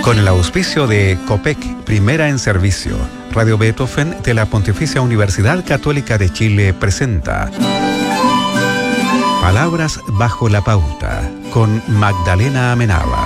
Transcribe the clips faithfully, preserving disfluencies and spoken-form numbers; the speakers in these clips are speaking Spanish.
Con el auspicio de COPEC, Primera en Servicio, Radio Beethoven de la Pontificia Universidad Católica de Chile presenta Palabras bajo la pauta, con Magdalena Amenábar.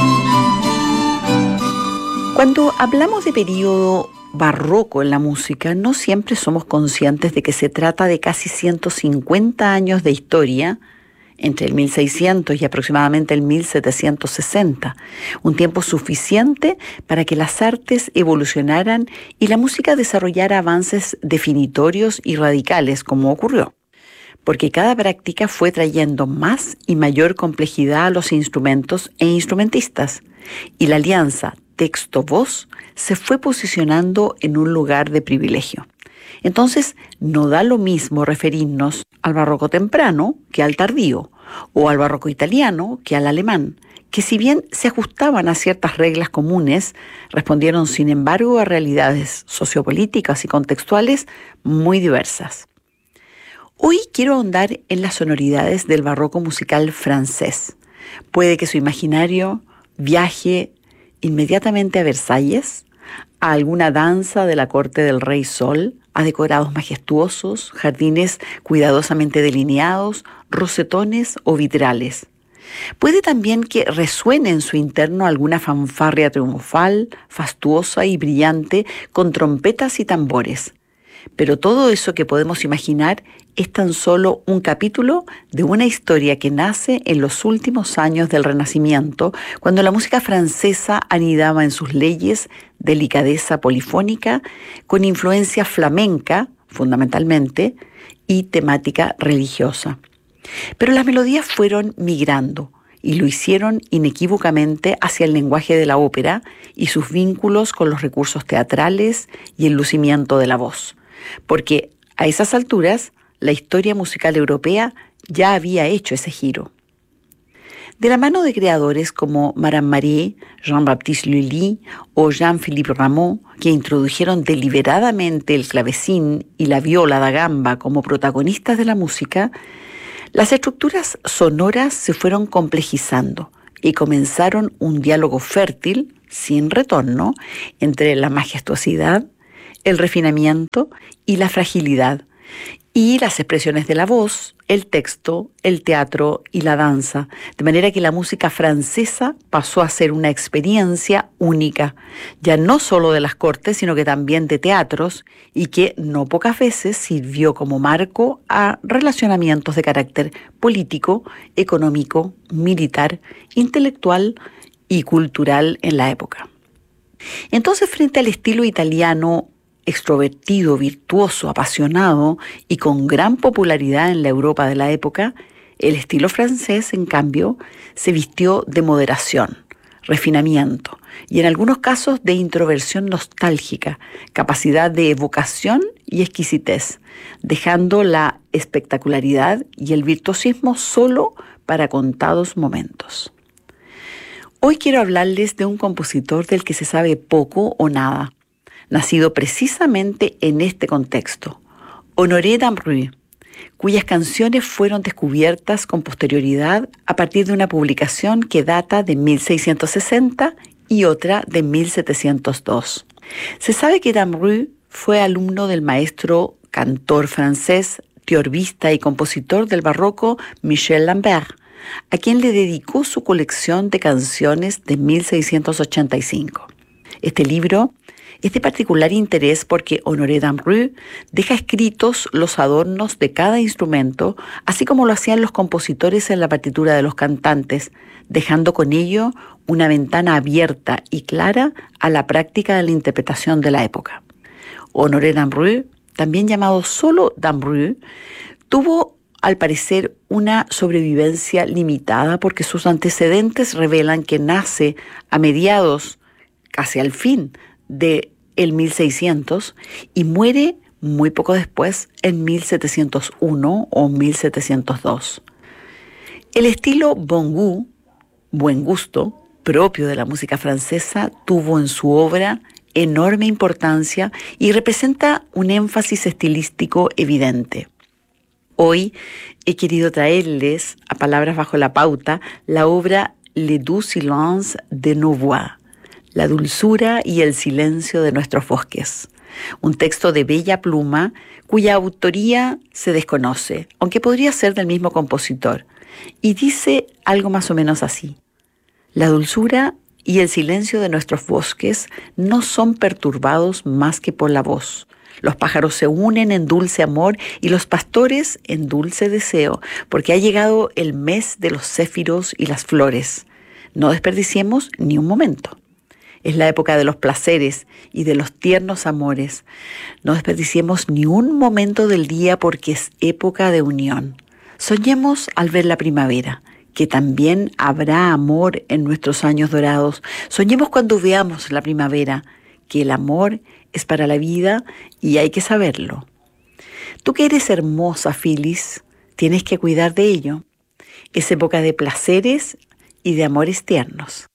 Cuando hablamos de periodo barroco en la música, no siempre somos conscientes de que se trata de casi ciento cincuenta años de historia, entre el mil seiscientos y aproximadamente el mil setecientos sesenta, un tiempo suficiente para que las artes evolucionaran y la música desarrollara avances definitorios y radicales, como ocurrió, porque cada práctica fue trayendo más y mayor complejidad a los instrumentos e instrumentistas, y la alianza texto-voz se fue posicionando en un lugar de privilegio. Entonces, no da lo mismo referirnos al barroco temprano que al tardío, o al barroco italiano que al alemán, que si bien se ajustaban a ciertas reglas comunes, respondieron sin embargo a realidades sociopolíticas y contextuales muy diversas. Hoy quiero ahondar en las sonoridades del barroco musical francés. Puede que su imaginario viaje inmediatamente a Versalles, a alguna danza de la corte del Rey Sol, a decorados majestuosos, jardines cuidadosamente delineados, rosetones o vitrales. Puede también que resuene en su interno alguna fanfarria triunfal, fastuosa y brillante, con trompetas y tambores. Pero todo eso que podemos imaginar es tan solo un capítulo de una historia que nace en los últimos años del Renacimiento, cuando la música francesa anidaba en sus leyes delicadeza polifónica, con influencia flamenca, fundamentalmente, y temática religiosa. Pero las melodías fueron migrando, y lo hicieron inequívocamente hacia el lenguaje de la ópera y sus vínculos con los recursos teatrales y el lucimiento de la voz. Porque a esas alturas la historia musical europea ya había hecho ese giro. De la mano de creadores como Madame Marie, Jean-Baptiste Lully o Jean-Philippe Rameau, que introdujeron deliberadamente el clavecín y la viola da gamba como protagonistas de la música, las estructuras sonoras se fueron complejizando y comenzaron un diálogo fértil, sin retorno, entre la majestuosidad, el refinamiento y la fragilidad, y las expresiones de la voz, el texto, el teatro y la danza, de manera que la música francesa pasó a ser una experiencia única, ya no solo de las cortes, sino que también de teatros, y que no pocas veces sirvió como marco a relacionamientos de carácter político, económico, militar, intelectual y cultural en la época. Entonces, frente al estilo italiano extrovertido, virtuoso, apasionado y con gran popularidad en la Europa de la época, el estilo francés, en cambio, se vistió de moderación, refinamiento y en algunos casos de introversión nostálgica, capacidad de evocación y exquisitez, dejando la espectacularidad y el virtuosismo solo para contados momentos. Hoy quiero hablarles de un compositor del que se sabe poco o nada, nacido precisamente en este contexto, Honoré d'Ambreu, cuyas canciones fueron descubiertas con posterioridad a partir de una publicación que data de mil seiscientos sesenta y otra de mil setecientos dos. Se sabe que d'Ambreu fue alumno del maestro cantor francés, teorbista y compositor del barroco Michel Lambert, a quien le dedicó su colección de canciones de mil seiscientos ochenta y cinco. Este libro es de particular interés porque Honoré d'Ambreu deja escritos los adornos de cada instrumento, así como lo hacían los compositores en la partitura de los cantantes, dejando con ello una ventana abierta y clara a la práctica de la interpretación de la época. Honoré d'Ambreu, también llamado solo d'Ambreu, tuvo al parecer una sobrevivencia limitada porque sus antecedentes revelan que nace a mediados, casi al fin, de el mil seiscientos y muere muy poco después en mil setecientos uno o mil setecientos dos. El estilo bon goût, buen gusto, propio de la música francesa, tuvo en su obra enorme importancia y representa un énfasis estilístico evidente. Hoy he querido traerles, a Palabras bajo la pauta, la obra Les Doux Silences de Nos Voix, La dulzura y el silencio de nuestros bosques. Un texto de bella pluma cuya autoría se desconoce, aunque podría ser del mismo compositor, y dice algo más o menos así. La dulzura y el silencio de nuestros bosques no son perturbados más que por la voz. Los pájaros se unen en dulce amor y los pastores en dulce deseo, porque ha llegado el mes de los céfiros y las flores. No desperdiciemos ni un momento. Es la época de los placeres y de los tiernos amores. No desperdiciemos ni un momento del día porque es época de unión. Soñemos al ver la primavera, que también habrá amor en nuestros años dorados. Soñemos cuando veamos la primavera, que el amor es para la vida y hay que saberlo. Tú que eres hermosa, Phyllis, tienes que cuidar de ello. Es época de placeres y de amores tiernos.